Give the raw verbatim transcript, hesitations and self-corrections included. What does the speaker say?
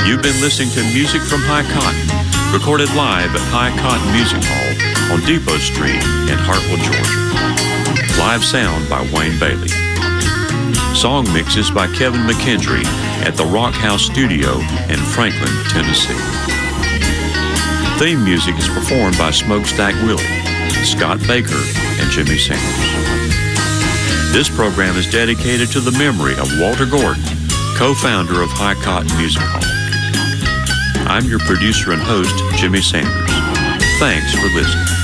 You've been listening to music from High Cotton, recorded live at High Cotton Music Hall on Depot Street in Hartwell, Georgia. Live sound by Wayne Bailey. Song mixes by Kevin McKendry at the Rock House Studio in Franklin, Tennessee. Theme music is performed by Smokestack Willie, Scott Baker, and Jimmy Sanders. This program is dedicated to the memory of Walter Gordon, co-founder of High Cotton Music Hall. I'm your producer and host, Jimmy Sanders. Thanks for listening.